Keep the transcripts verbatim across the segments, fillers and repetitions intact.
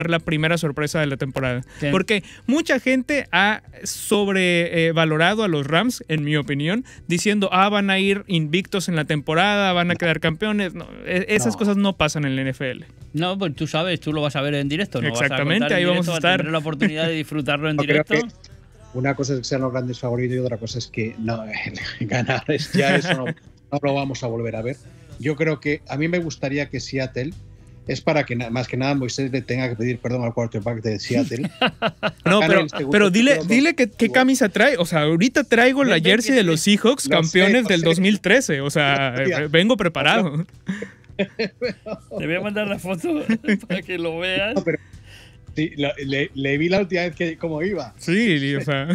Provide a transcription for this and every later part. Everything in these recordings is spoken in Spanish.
la primera sorpresa de la temporada. Sí. Porque mucha gente ha sobrevalorado eh, a los Rams, en mi opinión, diciendo, ah, van a ir invictos en la temporada, van a quedar campeones. No, esas No. cosas no pasan en la N F L. No, pues tú sabes, tú lo vas a ver en directo. ¿No? Exactamente, vas a ahí en vamos directo, a estar. Vas a tener la oportunidad de disfrutarlo en Yo creo directo. que una cosa es que sean los grandes favoritos y otra cosa es que no, ganar, es, ya eso no, no lo vamos a volver a ver. Yo creo que a mí me gustaría que Seattle, es para que más que nada Moisés le tenga que pedir perdón al quarterback de Seattle. No, Gane pero, el segundo pero dile, título, dile que, qué camisa trae. O sea, ahorita traigo la Ven, ven, jersey que de los te- Seahawks, Lo campeones sé, lo del sé. dos mil trece. O sea, Hostia. eh, vengo preparado. Te voy a mandar la foto para que lo veas. No, pero sí, lo- le, le vi la última vez que cómo iba. Sí, o sea.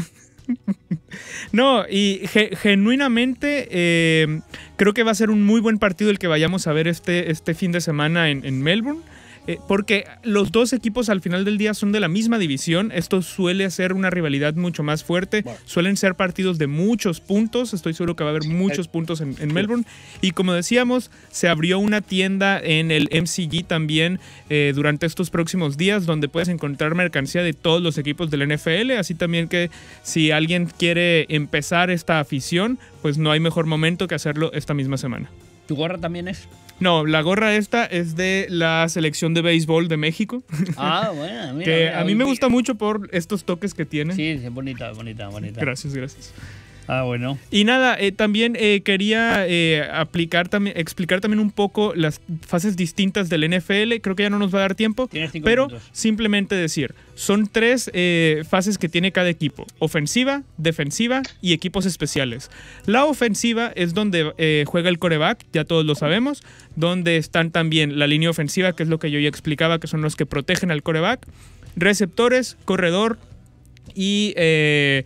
No, y ge- genuinamente eh, creo que va a ser un muy buen partido el que vayamos a ver este, este fin de semana en, en Melbourne. Eh, porque los dos equipos al final del día son de la misma división. Esto suele ser una rivalidad mucho más fuerte. Bueno. Suelen ser partidos de muchos puntos. Estoy seguro que va a haber muchos puntos en, en Melbourne. Y como decíamos, se abrió una tienda en el M C G también eh, durante estos próximos días donde puedes encontrar mercancía de todos los equipos del N F L. Así también que si alguien quiere empezar esta afición, pues no hay mejor momento que hacerlo esta misma semana. ¿Tu gorra también es? No, la gorra esta es de la selección de béisbol de México, Ah, bueno, mira. que mira, a mí hoy me vi- gusta mucho por estos toques que tiene. Sí, es bonita, bonita, bonita. Gracias, gracias. Ah, bueno. Y nada, eh, también eh, quería eh, aplicar también, explicar también un poco las fases distintas del N F L. Creo que ya no nos va a dar tiempo, Tienes cinco pero minutos. simplemente decir, son tres eh, fases que tiene cada equipo: ofensiva, defensiva y equipos especiales. La ofensiva es donde eh, juega el quarterback, ya todos lo sabemos, donde están también la línea ofensiva, que es lo que yo ya explicaba, que son los que protegen al quarterback, receptores, corredor y eh,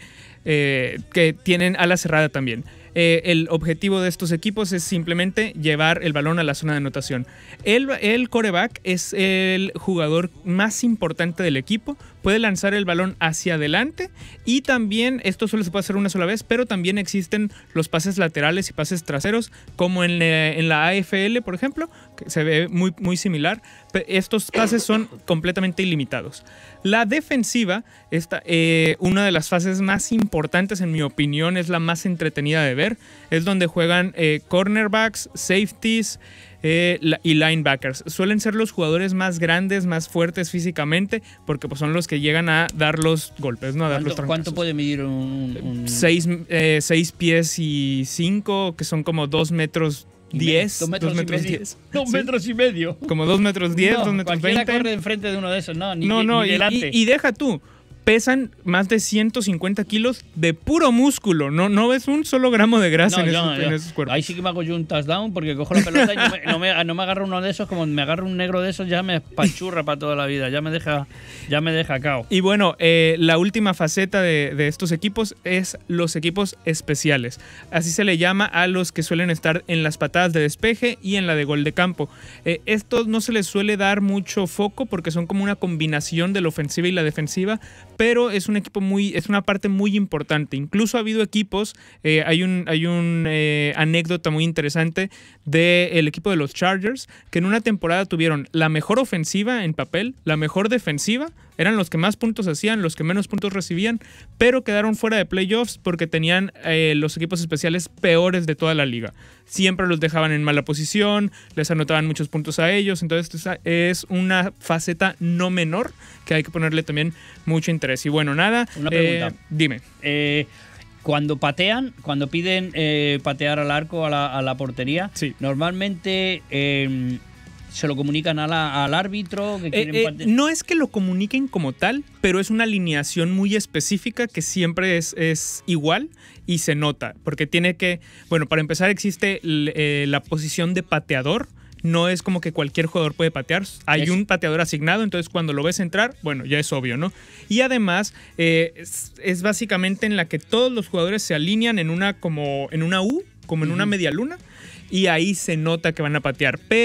eh, que tienen ala cerrada también. Eh, el objetivo de estos equipos es simplemente llevar el balón a la zona de anotación. El, el quarterback es el jugador más importante del equipo. Puede lanzar el balón hacia adelante y también, esto solo se puede hacer una sola vez, pero también existen los pases laterales y pases traseros, como en, eh, en la A F L, por ejemplo, que se ve muy, muy similar. Estos pases son completamente ilimitados. La defensiva, esta, eh, una de las fases más importantes, en mi opinión, es la más entretenida de ver. Es donde juegan eh, cornerbacks, safeties eh, la, y linebackers. Suelen ser los jugadores más grandes, más fuertes físicamente, porque pues, son los que llegan a dar los golpes, ¿no? A dar los ¿Cuánto, trancazos. cuánto puede medir un...? un... Seis, eh, seis pies y cinco, que son como dos metros y me- diez. Dos metros, dos metros y medio. diez. Dos Sí. metros y medio. Como dos metros diez, No, dos metros cualquiera veinte. corre enfrente de uno de esos, no, ni, No, ni no, y, delante. y- y deja tú. Pesan más de ciento cincuenta kilos de puro músculo. No, no ves un solo gramo de grasa No, en, yo- esos, yo- en esos cuerpos. Ahí sí que me hago yo un touchdown porque cojo la pelota y no me, no me, no me agarro uno de esos. Como me agarro un negro de esos, ya me panchurra para toda la vida. Ya me deja, ya me deja cao. Y bueno, eh, la última faceta de, de estos equipos es los equipos especiales. Así se le llama a los que suelen estar en las patadas de despeje y en la de gol de campo. Eh, estos no se les suele dar mucho foco porque son como una combinación de la ofensiva y la defensiva, pero es un equipo muy, es una parte muy importante. Incluso ha habido equipos, eh, hay un, hay un eh, anécdota muy interesante del equipo de los Chargers, que en una temporada tuvieron la mejor ofensiva en papel, la mejor defensiva, eran los que más puntos hacían, los que menos puntos recibían, pero quedaron fuera de playoffs porque tenían eh, los equipos especiales peores de toda la liga. Siempre los dejaban en mala posición, les anotaban muchos puntos a ellos, entonces es una faceta no menor que hay que ponerle también mucho interés. Y bueno, nada, Una pregunta. eh, dime. Eh, cuando patean, cuando piden eh, patear al arco, a la, a la portería, Sí. normalmente eh, se lo comunican a la- al árbitro que Eh, quieren eh, patear. no es que lo comuniquen como tal, pero es una alineación muy específica que siempre es, es igual y se nota, porque tiene que, bueno, para empezar existe l- eh, la posición de pateador. No es como que cualquier jugador puede patear. Hay Es- un pateador asignado, entonces cuando lo ves entrar, bueno, ya es obvio, ¿no? Y además eh, es, es básicamente en la que todos los jugadores se alinean en una como en una U, como en una media luna, y ahí se nota que van a patear. Pero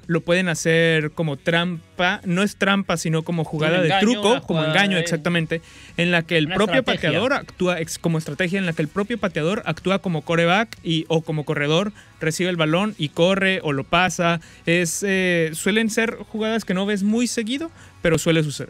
lo pueden hacer como trampa, no es trampa, sino como jugada Un de engaño, truco, una como jugada engaño, de- exactamente, en la que el Una propio estrategia. pateador actúa ex- como estrategia, en la que el propio pateador actúa como coreback y, o como corredor, recibe el balón y corre o lo pasa. Es, eh, suelen ser jugadas que no ves muy seguido, pero suele suceder.